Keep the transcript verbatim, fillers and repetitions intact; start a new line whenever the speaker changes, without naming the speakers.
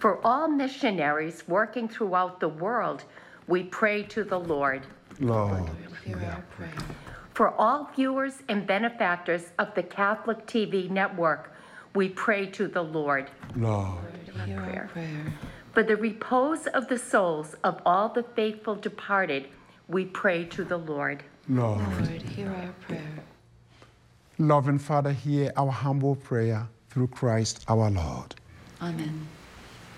For all missionaries working throughout the world, we pray to the Lord.
Lord,
Hear our prayer.
For all viewers and benefactors of the Catholic T V network, we pray to the Lord.
Lord,
Hear our prayer.
For the repose of the souls of all the faithful departed, we pray to the Lord.
Lord.
Lord, hear our prayer.
Loving Father, hear our humble prayer through Christ our Lord.
Amen.